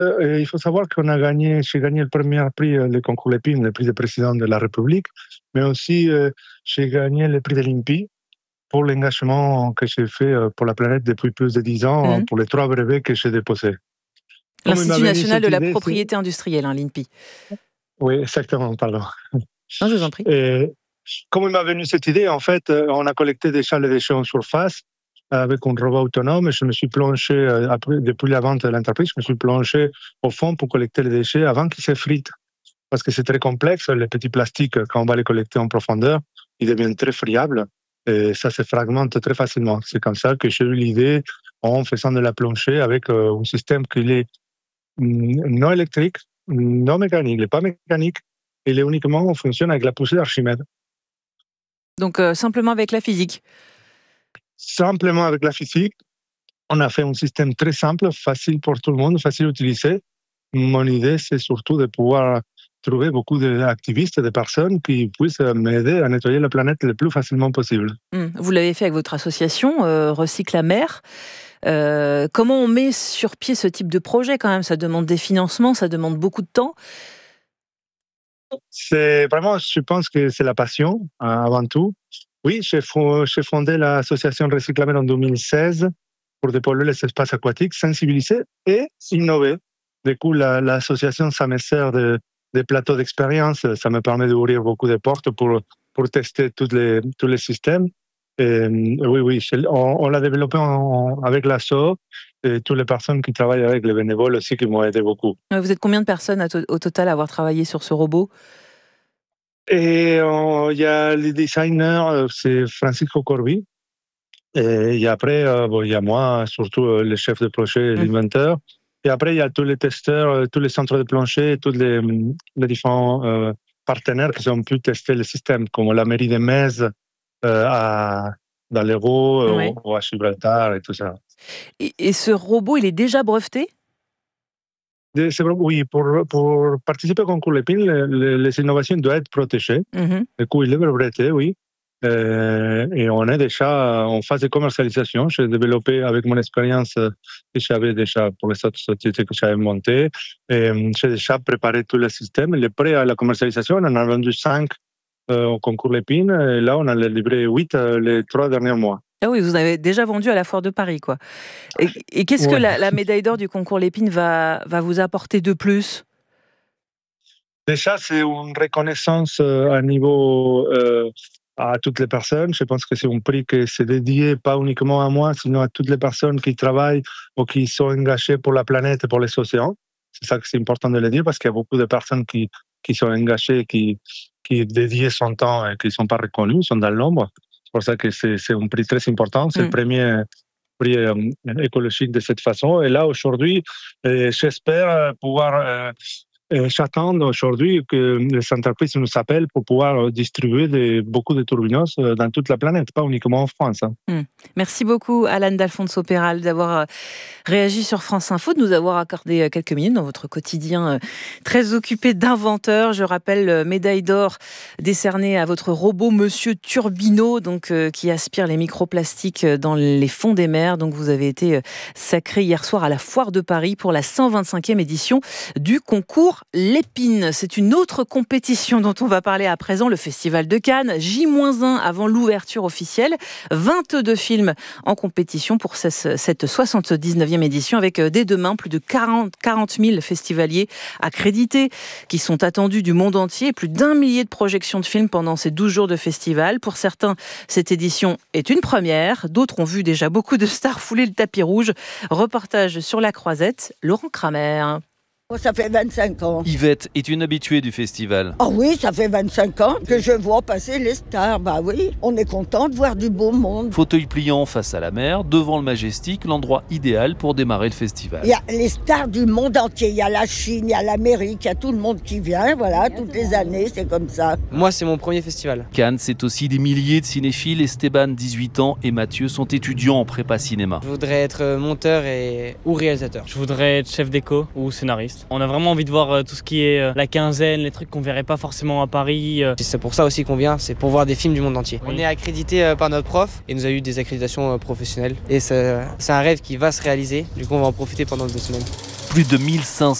Il faut savoir j'ai gagné le premier prix, le concours Lépine, le prix de président de la République, mais aussi j'ai gagné le prix de l'INPI pour l'engagement que j'ai fait pour la planète depuis plus de 10 ans, pour les 3 brevets que j'ai déposés. L'Institut national de la propriété industrielle, l'INPI. Oui, exactement, pardon. Non, je vous en prie. Et comme il m'a venu cette idée, en fait, on a collecté déjà les déchets en surface avec un robot autonome. Je me suis plongé, depuis la vente de l'entreprise, je me suis plongé au fond pour collecter les déchets avant qu'ils s'effritent. Parce que c'est très complexe, les petits plastiques, quand on va les collecter en profondeur, ils deviennent très friables et ça se fragmente très facilement. C'est comme ça que j'ai eu l'idée, en faisant de la plongée avec un système qui est non électrique, non mécanique, il n'est pas mécanique, il est uniquement en fonction avec la poussée d'Archimède. Donc simplement avec la physique. Simplement avec la physique, on a fait un système très simple, facile pour tout le monde, facile à utiliser. Mon idée, c'est surtout de pouvoir trouver beaucoup d'activistes, de personnes qui puissent m'aider à nettoyer la planète le plus facilement possible. Vous l'avez fait avec votre association, Recycle la mer. Comment on met sur pied ce type de projet quand même ? Ça demande des financements, ça demande beaucoup de temps. C'est vraiment, je pense que c'est la passion avant tout. Oui, j'ai fondé l'association Recycle la mer en 2016 pour dépolluer les espaces aquatiques, sensibiliser et innover. Du coup, l'association, ça me sert de plateau d'expérience. Ça me permet d'ouvrir beaucoup de portes pour tester tous les systèmes. Et, oui, on l'a développé avec l'asso et toutes les personnes qui travaillent avec les bénévoles aussi qui m'ont aidé beaucoup. Vous êtes combien de personnes au total à avoir travaillé sur ce robot ? Et il y a les designers, c'est Francisco Corbi. Et après, il y a moi, surtout le chef de projet, l'inventeur. Et après, il y a tous les testeurs, tous les centres de plancher, tous les différents partenaires qui ont pu tester le système, comme la mairie de Metz, dans l'Hérault, ou à Gibraltar et tout ça. Et ce robot, il est déjà breveté ? Oui, pour participer au concours Lépine, les innovations doivent être protégées. Du coup, il est breveté, oui. Et on est déjà en phase de commercialisation. J'ai développé avec mon expérience que j'avais déjà pour les autres sociétés que j'avais montées. Et j'ai déjà préparé tout le système. Il est prêt à la commercialisation. On en a vendu 5 au concours Lépine. Et là, on en a livré 8 les 3 derniers mois. Ah oui, vous avez déjà vendu à la Foire de Paris, quoi. Et qu'est-ce que la médaille d'or du concours Lépine va vous apporter de plus ? Déjà, c'est une reconnaissance à niveau à toutes les personnes. Je pense que c'est un prix qui est dédié pas uniquement à moi, sinon à toutes les personnes qui travaillent ou qui sont engagées pour la planète et pour les océans. C'est ça que c'est important de le dire parce qu'il y a beaucoup de personnes qui sont engagées, qui dédient son temps et qui ne sont pas reconnues, sont dans l'ombre. C'est pour ça que c'est un prix très important. C'est le premier prix écologique de cette façon. Et là, aujourd'hui, j'espère pouvoir... J'attends aujourd'hui que les entreprises nous appellent pour pouvoir distribuer beaucoup de turbinos dans toute la planète, pas uniquement en France. Merci beaucoup, Alan d'Alfonso Peral, d'avoir réagi sur France Info, de nous avoir accordé quelques minutes dans votre quotidien très occupé d'inventeurs. Je rappelle, médaille d'or décernée à votre robot Monsieur Turbino, donc, qui aspire les microplastiques dans les fonds des mers. Donc, vous avez été sacré hier soir à la Foire de Paris pour la 125e édition du concours Lépine. C'est une autre compétition dont on va parler à présent, le Festival de Cannes. J-1 avant l'ouverture officielle. 22 films en compétition pour cette 79e édition avec dès demain plus de 40 000 festivaliers accrédités qui sont attendus du monde entier. Plus d'1 millier de projections de films pendant ces 12 jours de festival. Pour certains, cette édition est une première. D'autres ont vu déjà beaucoup de stars fouler le tapis rouge. Reportage sur la Croisette, Laurent Kramer. Ça fait 25 ans. Yvette est une habituée du festival. Ah oui, ça fait 25 ans que je vois passer les stars. Bah oui, on est content de voir du beau monde. Fauteuil pliant face à la mer, devant le Majestic, l'endroit idéal pour démarrer le festival. Il y a les stars du monde entier. Il y a la Chine, il y a l'Amérique, il y a tout le monde qui vient. Voilà, toutes les années, c'est comme ça. Moi, c'est mon premier festival. Cannes, c'est aussi des milliers de cinéphiles. Esteban, 18 ans, et Mathieu sont étudiants en prépa cinéma. Je voudrais être monteur ou réalisateur. Je voudrais être chef déco ou scénariste. On a vraiment envie de voir tout ce qui est la quinzaine, les trucs qu'on verrait pas forcément à Paris. C'est pour ça aussi qu'on vient, c'est pour voir des films du monde entier. Oui. On est accrédité par notre prof et nous a eu des accréditations professionnelles. Et c'est un rêve qui va se réaliser, du coup on va en profiter pendant 2 semaines. Plus de 1500